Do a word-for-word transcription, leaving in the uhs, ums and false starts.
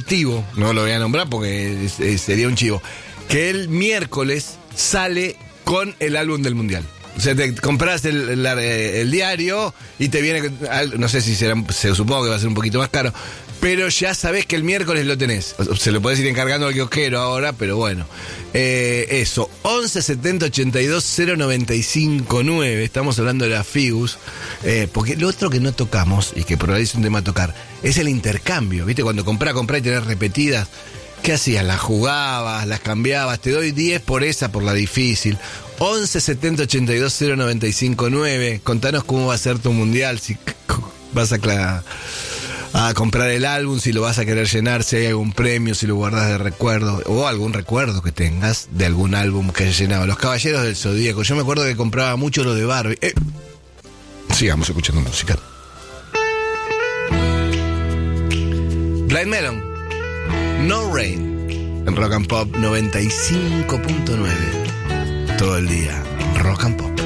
activo, no lo voy a nombrar porque es, es, sería un chivo, que el miércoles sale con el álbum del Mundial. O sea, te compras el, el, el diario y te viene, no sé si será, se supongo que va a ser un poquito más caro, pero ya sabés que el miércoles lo tenés. Se lo podés ir encargando al kiosquero ahora, pero bueno. Eh, eso, once setenta ochenta y dos cero noventa y cinco nueve. Estamos hablando de la Figus. Eh, porque lo otro que no tocamos, y que probablemente es un tema a tocar, es el intercambio. ¿Viste? Cuando comprás, comprás y tenés repetidas. ¿Qué hacías? Las jugabas, las cambiabas. Te doy diez por esa, por la difícil. once setenta ochenta y dos cero noventa y cinco nueve. Contanos cómo va a ser tu mundial. Si vas a... Cla- a comprar el álbum, si lo vas a querer llenar, si hay algún premio, si lo guardas de recuerdo, o algún recuerdo que tengas de algún álbum que haya llenado. Los Caballeros del Zodíaco, yo me acuerdo que compraba mucho lo de Barbie. Eh. Sigamos escuchando música. Blind Melon, No Rain, en Rock and Pop noventa y cinco punto nueve. Todo el día, Rock and Pop.